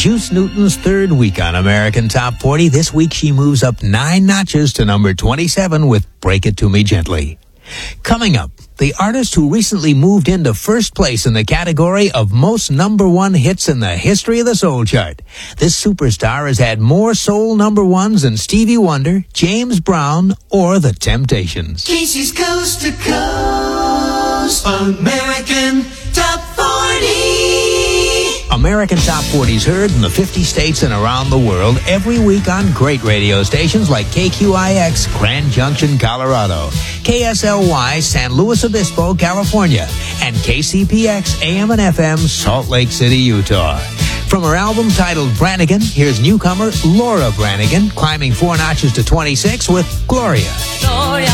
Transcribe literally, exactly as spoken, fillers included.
Juice Newton's third week on American Top forty. This week she moves up nine notches to number twenty-seven with Break It To Me Gently. Coming up, the artist who recently moved into first place in the category of most number one hits in the history of the soul chart. This superstar has had more soul number ones than Stevie Wonder, James Brown, or The Temptations. Casey's Coast to Coast, American Top forty. American Top forty is heard in the fifty states and around the world every week on great radio stations like K Q I X, Grand Junction, Colorado, K S L Y, San Luis Obispo, California, and K C P X, A M and F M, Salt Lake City, Utah. From her album titled Brannigan, here's newcomer Laura Branigan, climbing four notches to twenty-six with Gloria. Gloria.